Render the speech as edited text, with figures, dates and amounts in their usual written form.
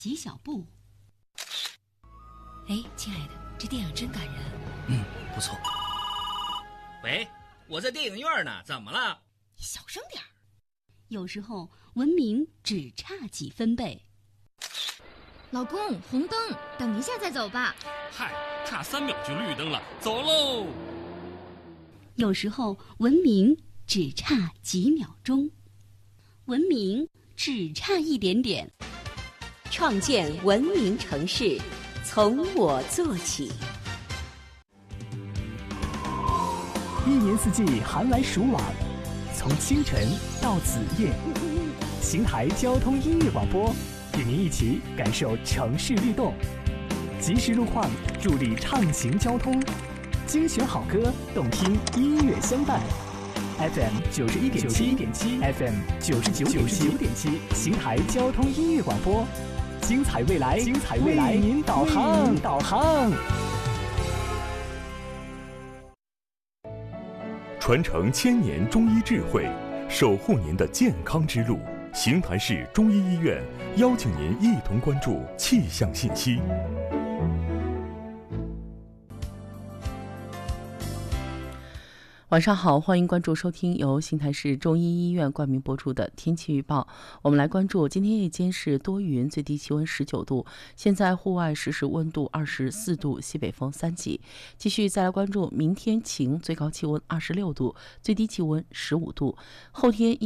吉小布。哎，亲爱的，这电影真感人。 不错。 喂，我在电影院呢，怎么了？ 你小声点儿。有时候文明只差几分贝。 老公，红灯，等一下再走吧。 嗨，差3秒就绿灯了，走喽。 有时候文明只差几秒钟，文明只差一点点。 创建文明城市，从我做起。 一年四季寒来暑往，从清晨到子夜，邢台交通音乐广播与您一起感受城市律动，及时路况助力畅行交通，精选好歌，动听音乐相伴。FM 91.7 FM 99.7，邢台交通音乐广播，精彩未来，为您导航。 传承1000年中医智慧，守护您的健康之路。邢台市中医医院邀请您一同关注气象信息。 晚上好，欢迎关注收听由邢台市中医医院冠名播出的天气预报。我们来关注今天夜间是多云，最低气温19度，现在户外实时温度24度，西北风3级。继续再来关注明天晴，最高气温26度，最低气温15度。后天